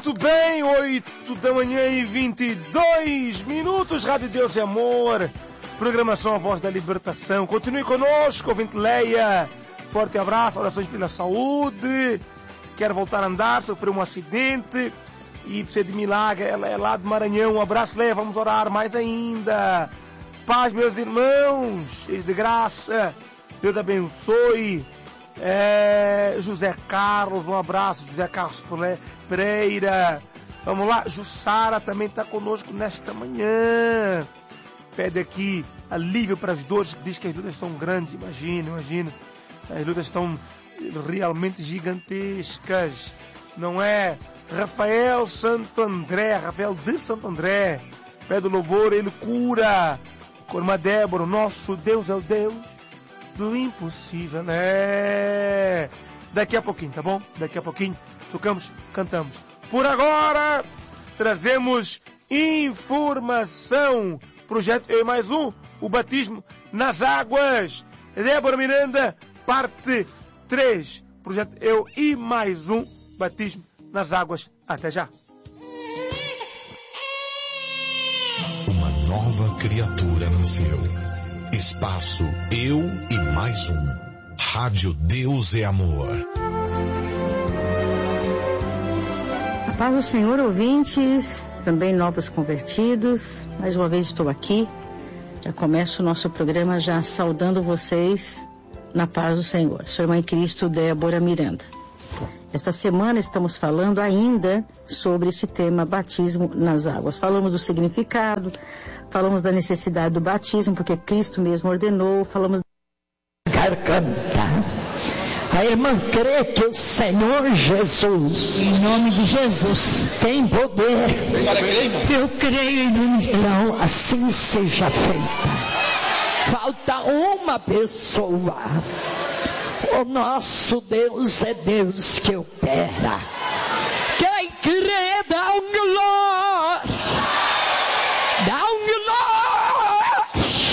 Muito bem, 8 da manhã e 22 minutos, Rádio Deus e Amor, programação A Voz da Libertação. Continue conosco, ouvinte Leia, forte abraço, orações pela saúde, quer voltar a andar, sofreu um acidente e precisa de milagre, ela é lá de Maranhão. Um abraço, Leia, vamos orar mais ainda. Paz, meus irmãos, cheios de graça, Deus abençoe. José Carlos, um abraço, José Carlos Pereira. Vamos lá, Jussara também está conosco nesta manhã. Pede aqui alívio para as dores, diz que as lutas são grandes. Imagina, as lutas estão realmente gigantescas, não é? Rafael de Santo André, pede o louvor, ele cura. Com a irmã Débora, o nosso Deus é o Deus do impossível, né? Daqui a pouquinho, tá bom? Daqui a pouquinho tocamos, cantamos. Por agora, trazemos informação. Projeto Eu e Mais Um, o batismo nas águas. Débora Miranda, parte 3. Projeto Eu e Mais Um, batismo nas águas. Até já. Uma nova criatura nasceu. Espaço Eu e Mais Um. Rádio Deus e Amor. A paz do Senhor, ouvintes, também novos convertidos. Mais uma vez estou aqui. Já começo o nosso programa já saudando vocês na paz do Senhor. Sou irmã em Cristo, Débora Miranda. Esta semana estamos falando ainda sobre esse tema batismo nas águas. Falamos do significado, falamos da necessidade do batismo, porque Cristo mesmo ordenou, falamos garganta. A irmã crê que o Senhor Jesus, em nome de Jesus, tem poder. Eu creio em nome de Jesus. Então, assim seja feita. Falta uma pessoa. O nosso Deus é Deus que opera. Quem crê, dá um glória. Dá um glória.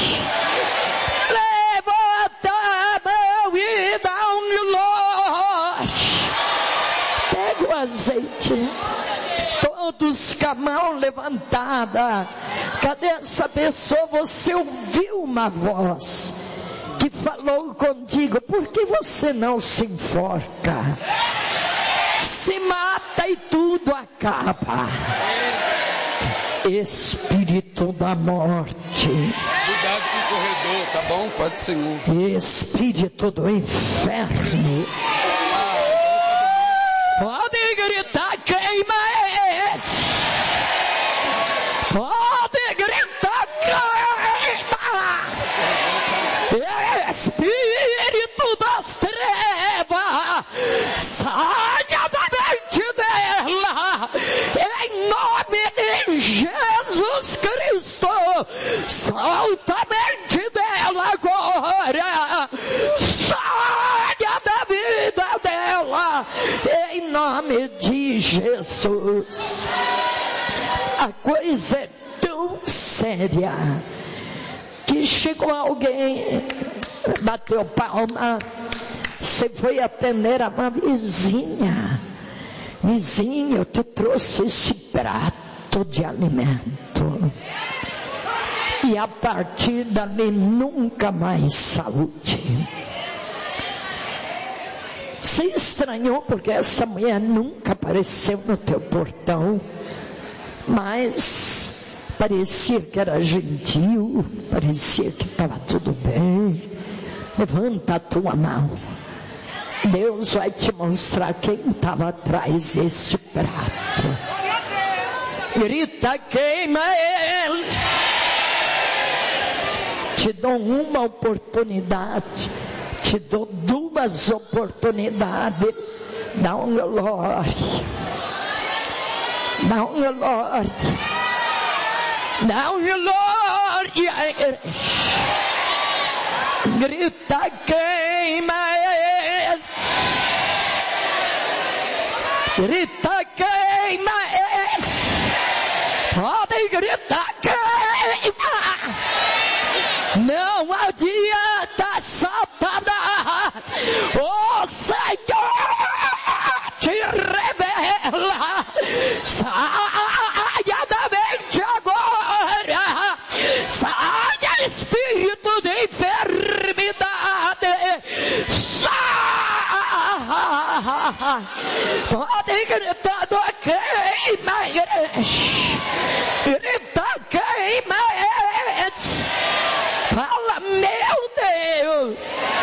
Levanta a mão e dá um glória. Pega o azeite. Todos com a mão levantada. Cadê essa pessoa? Você ouviu uma voz que falou contigo, por que você não se enforca? Se mata e tudo acaba. Espírito da morte. Cuidado com o corredor, tá bom? Pode ser um. Espírito do inferno. Pode gritar, queima ele. Pode gritar, queima. Espírito das trevas, saia da mente dela, em nome de Jesus Cristo, solta a mente dela agora, saia da vida dela, em nome de Jesus. A coisa é tão séria que chegou alguém, bateu palma, você foi atender a uma vizinha. Vizinha, eu te trouxe esse prato de alimento. E a partir dali nunca mais saúde. Você estranhou porque essa mulher nunca apareceu no teu portão, mas parecia que era gentil, parecia que estava tudo bem. Levanta a tua mão. Deus vai te mostrar quem estava atrás desse prato. Grita, queima ele. Te dou uma oportunidade, te dou duas oportunidades. Dá um glória. Dá um glória. Dá um glória. Grita, queima ele. Grita, queima ele. Pode gritar, queima. Não adianta, Satanás. O Senhor te revela Saia da mente agora. Saia, espírito de enfermidade. Saia. Pode gritando, queima, igreja. Grita, queima. Fala, meu Deus.